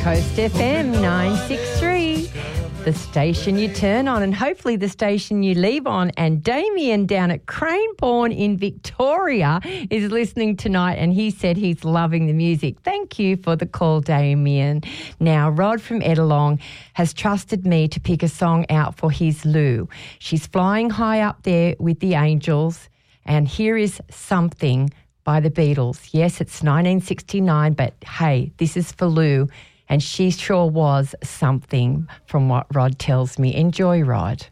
Coast FM 963, the station you turn on and hopefully the station you leave on. And Damien down at Craneborn in Victoria is listening tonight and he said he's loving the music. Thank you for the call, Damien. Now, Rod from Edelong has trusted me to pick a song out for his Lou. She's flying high up there with the angels, and here is Something by the Beatles. Yes, it's 1969, but hey, this is for Lou, and she sure was something from what Rod tells me. Enjoy, Rod.